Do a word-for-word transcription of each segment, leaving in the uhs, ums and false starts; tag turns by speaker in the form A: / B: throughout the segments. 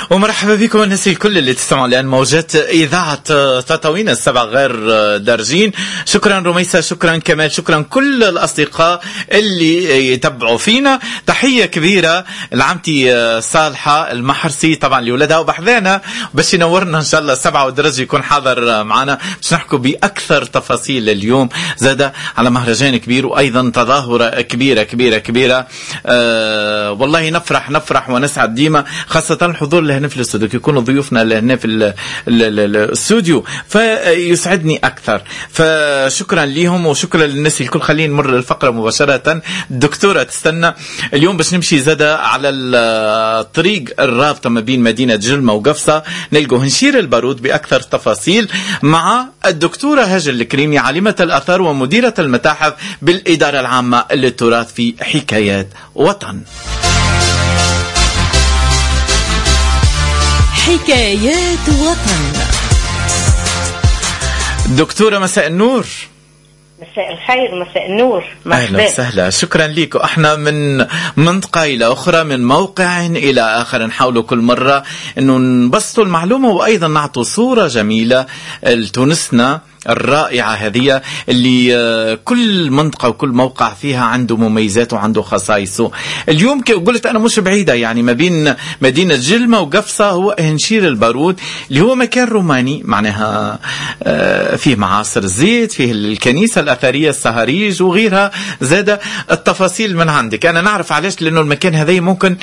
A: ومرحبا بكم الناس الكل اللي تسمعوا الآن موجات إذاعة تطاوين السبع غير دارجين. شكرا رميسة، شكرا كمال، شكرا كل الأصدقاء اللي يتبعوا فينا. تحية كبيرة لعمتي صالحة المحرسي طبعا لولدها وبحذانا باش ينورنا إن شاء الله السبعة والدرج يكون حاضر معنا باش نحكوا بأكثر تفاصيل اليوم زاد على مهرجان كبير وأيضا تظاهرة كبيرة كبيرة كبيرة. أه والله نفرح نفرح ونسعد ديما، خاصة الحضور اللي هنا في الاستوديو يكونوا ضيوفنا اللي هنا في الاستوديو فيسعدني أكثر. فشكرا ليهم وشكرا للناس الكل. خلينا نمر الفقرة مباشرة. الدكتورة تستنى اليوم باش نمشي زادة على الطريق الرابطة ما بين مدينة جلمة وقفصة، نلقوا هنشير البارود بأكثر تفاصيل مع الدكتورة هاجر الكريمي عالمة الآثار ومديرة المتاحف بالإدارة العامة للتراث في حكايات وطن.
B: حكايات وطن.
A: دكتورة مساء النور.
C: مساء الخير، مساء النور،
A: مرحبا. أهلا وسهلا، شكرا لكم. احنا من منطقة إلى أخرى، من موقع إلى آخر، نحاولوا كل مرة أنه نبسطوا المعلومة وأيضا نعطوا صورة جميلة لتونسنا الرائعة هذه اللي كل منطقة وكل موقع فيها عنده مميزات وعنده خصائصه. اليوم قلت أنا مش بعيدة، يعني ما بين مدينة جلمة وقفصة هو هنشير البارود اللي هو مكان روماني، معناها فيه معاصر الزيت، فيه الكنيسة الأثرية السهريج وغيرها. زاد التفاصيل من عندك. أنا نعرف علاش، لأنه المكان هذا ممكن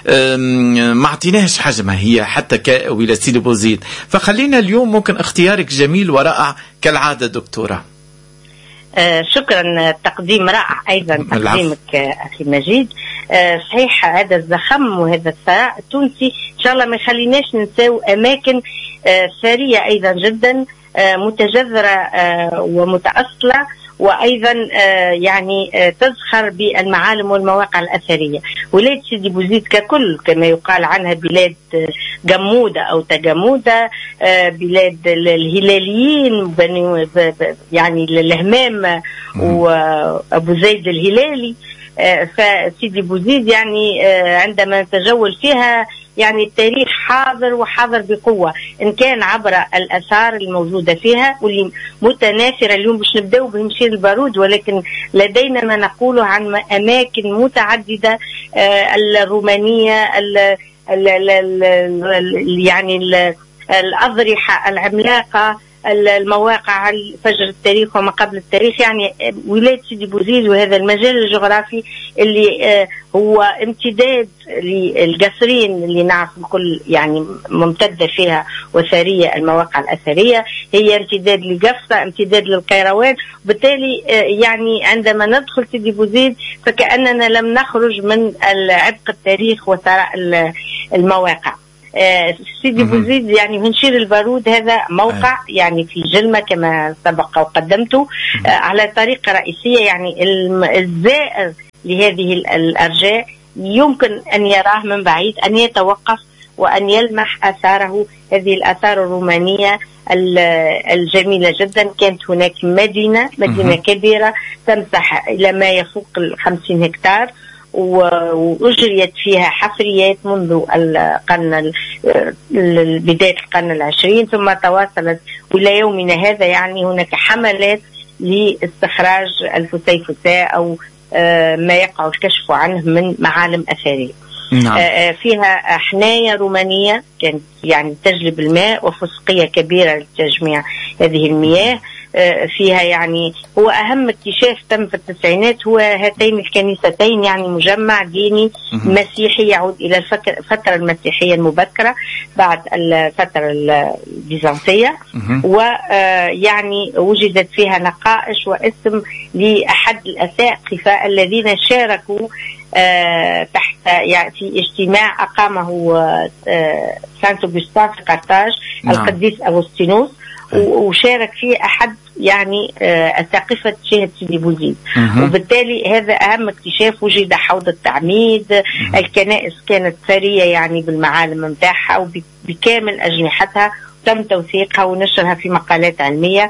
A: ما عطيناش حجمها هي حتى كولاية سيدي بوزيد، فخلينا اليوم ممكن اختيارك جميل ورائع كالعادة دكتورة.
C: آه شكرا، تقديم رائع أيضا تقديمك أخي مجيد. آه صحيح، هذا الزخم وهذا الثراء التونسي إن شاء الله ما يخليناش ننساو أماكن آه ثرية أيضا جدا، آه متجذرة آه ومتأصلة، وأيضا آه يعني آه تزخر بالمعالم والمواقع الأثرية. ولاية سيدي بوزيد ككل كما يقال عنها بلاد جمودة أو تجمودة، آه بلاد الهلاليين، يعني الهمام وأبو زيد الهلالي. آه فسيدي بوزيد يعني آه عندما نتجول فيها يعني التاريخ حاضر وحاضر بقوة، إن كان عبر الآثار الموجودة فيها واللي متناثرة. اليوم باش نبدأ بهنشير البارود، ولكن لدينا ما نقوله عن أماكن متعددة آه الرومانية، ال ال ال ال يعني ال الأضرحة العملاقة، المواقع، فجر التاريخ وما قبل التاريخ. يعني ولاية سيدي بوزيد وهذا المجال الجغرافي اللي هو امتداد للقصرين اللي نعرف الكل يعني ممتدة فيها وثرية المواقع الأثرية، هي امتداد لقفصة، امتداد للقيروان. بالتالي يعني عندما ندخل سيدي بوزيد فكأننا لم نخرج من عبق التاريخ وثراء المواقع. سيدي بوزيد يعني هنشير البارود هذا موقع يعني في جلمة كما سبق وقدمته على طريقة رئيسية. يعني الزائر لهذه الأرجاء يمكن أن يراه من بعيد، أن يتوقف وأن يلمح آثاره، هذه الآثار الرومانية الجميلة جدا. كانت هناك مدينة مدينة كبيرة تمسح إلى ما يفوق الخمسين هكتار، وأجريت فيها حفريات منذ القرن بداية القرن العشرين، ثم تواصلت إلى يومنا هذا. يعني هناك حملات لاستخراج الفسيفساء أو ما يقع الكشف عنه من معالم أثرية. نعم. فيها حناية رومانية كانت يعني تجلب الماء، وفسقية كبيرة لتجميع هذه المياه. فيها يعني هو أهم اكتشاف تم في التسعينات هو هاتين الكنيستين، يعني مجمع ديني مسيحي يعود إلى الفترة المسيحية المبكرة بعد الفترة البيزنطية، ويعني وجدت فيها نقائش واسم لأحد الأساقفة الذين شاركوا آه تحت يعني في اجتماع أقامه آه سانت أوغسطين في قرطاج. نعم. القديس أغسطينوس، وشارك فيه أحد يعني أساقفة شهد سيدي بوزيد. وبالتالي هذا أهم اكتشاف. وجد حوض التعميد، الكنائس كانت ثرية يعني بالمعالم متاعها وبكامل أجنحتها، تم توثيقها ونشرها في مقالات علمية.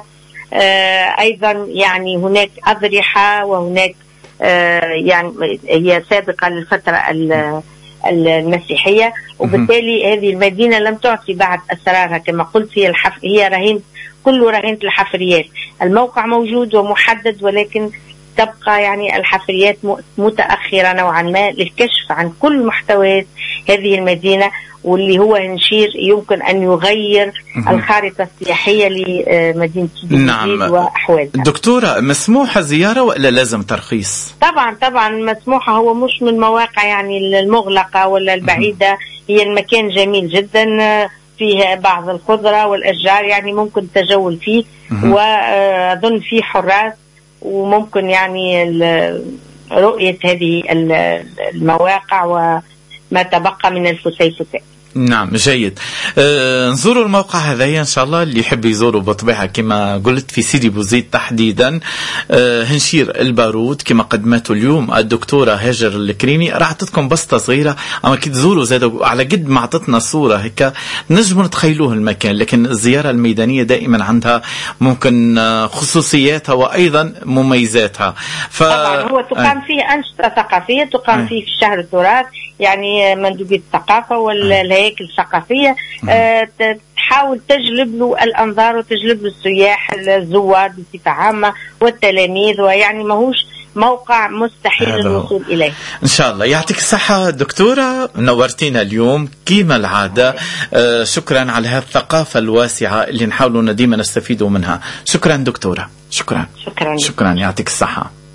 C: أيضا يعني هناك أضرحة، وهناك يعني هي سابقة للفترة المسيحية، وبالتالي هذه المدينة لم تعطي بعد أسرارها كما قلت. هي الحف... هي رهينة، كله رهينة الحفريات. الموقع موجود ومحدد، ولكن تبقى يعني الحفريات متأخرة نوعا ما للكشف عن كل محتويات هذه المدينة، واللي هو هنشير يمكن أن يغير الخارطة السياحية لمدينة سيدي
A: نعم.
C: وأحوالها.
A: دكتورة، مسموحة زيارة ولا لازم ترخيص؟
C: طبعا طبعا مسموحة، هو مش من مواقع يعني المغلقة ولا البعيدة. هي المكان جميل جدا، فيه بعض الخضرة والأشجار، يعني ممكن التجول فيه، وأظن فيه حراس، وممكن يعني رؤية هذه المواقع وما تبقى من الفسيفساء.
A: نعم جيد. أه نزوروا الموقع هذا إن شاء الله، اللي يحب يزوروا بطبيعة كما قلت في سيدي بوزيد تحديدا. أه هنشير البارود كما قدمته اليوم الدكتورة هاجر الكريمي. راح أعطيكم بسطة صغيرة، أما كي تزوروا زادوا على قد ما أعطتنا صورة هيك نجموا نتخيلوه المكان، لكن الزيارة الميدانية دائما عندها ممكن خصوصياتها وأيضا مميزاتها.
C: ف... طبعا هو تقام فيه أنشطة ثقافية، تقام فيه في شهر التراث، يعني مندوبية الثقافة والهياكل الثقافية أه تحاول تجلب له الأنظار وتجلب له السياح الزوار بصفة عامة والتلاميذ، ويعني ماهوش موقع مستحيل الوصول إليه.
A: إن شاء الله. يعطيك الصحة دكتورة، نورتينا اليوم كما العادة. أه شكرا على هذه الثقافة الواسعة اللي نحاولوا ديما نستفيدوا منها. شكرا دكتورة. شكرا
C: شكرا,
A: شكرا. يعطيك الصحة.